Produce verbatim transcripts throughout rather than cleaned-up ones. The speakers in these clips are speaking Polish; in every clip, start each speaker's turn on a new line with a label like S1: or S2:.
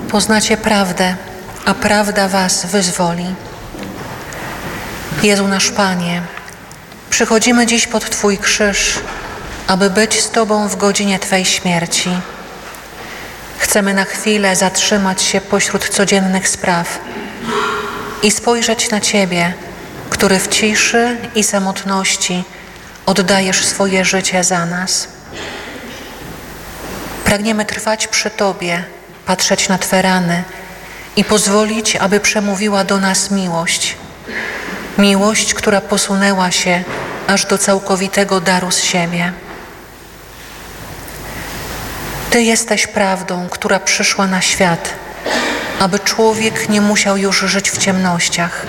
S1: Poznacie prawdę, a prawda was wyzwoli. Jezu nasz Panie, przychodzimy dziś pod Twój krzyż, aby być z Tobą w godzinie Twej śmierci. Chcemy na chwilę zatrzymać się pośród codziennych spraw i spojrzeć na Ciebie, który w ciszy i samotności oddajesz swoje życie za nas. Pragniemy trwać przy Tobie, patrzeć na Twe rany i pozwolić, aby przemówiła do nas miłość. Miłość, która posunęła się aż do całkowitego daru z siebie. Ty jesteś prawdą, która przyszła na świat, aby człowiek nie musiał już żyć w ciemnościach.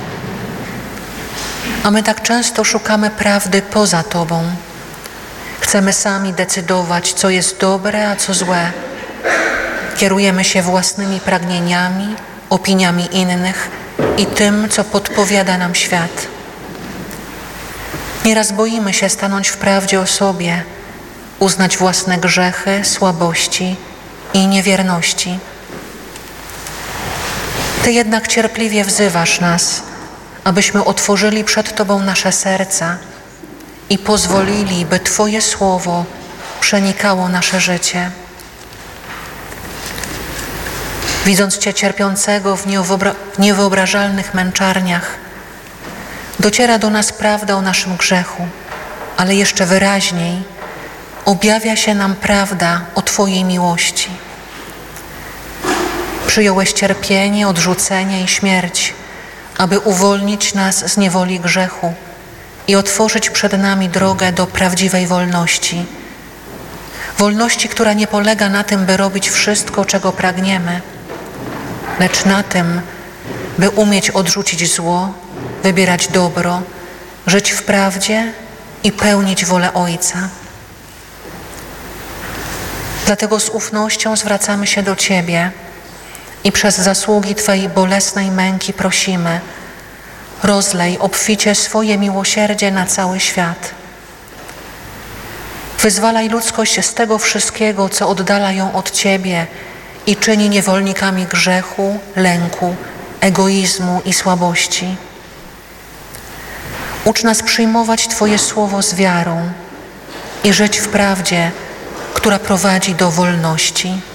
S1: A my tak często szukamy prawdy poza Tobą. Chcemy sami decydować, co jest dobre, a co złe. Kierujemy się własnymi pragnieniami, opiniami innych i tym, co podpowiada nam świat. Nieraz boimy się stanąć w prawdzie o sobie, uznać własne grzechy, słabości i niewierności. Ty jednak cierpliwie wzywasz nas, abyśmy otworzyli przed Tobą nasze serca i pozwolili, by Twoje słowo przenikało nasze życie. Widząc Cię cierpiącego w niewyobra- w niewyobrażalnych męczarniach, dociera do nas prawda o naszym grzechu, ale jeszcze wyraźniej objawia się nam prawda o Twojej miłości. Przyjąłeś cierpienie, odrzucenie i śmierć, aby uwolnić nas z niewoli grzechu i otworzyć przed nami drogę do prawdziwej wolności. Wolności, która nie polega na tym, by robić wszystko, czego pragniemy, lecz na tym, by umieć odrzucić zło, wybierać dobro, żyć w prawdzie i pełnić wolę Ojca. Dlatego z ufnością zwracamy się do Ciebie i przez zasługi Twojej bolesnej męki prosimy: rozlej obficie swoje miłosierdzie na cały świat. Wyzwalaj ludzkość z tego wszystkiego, co oddala ją od Ciebie i czyni niewolnikami grzechu, lęku, egoizmu i słabości. Ucz nas przyjmować Twoje słowo z wiarą i żyć w prawdzie, która prowadzi do wolności.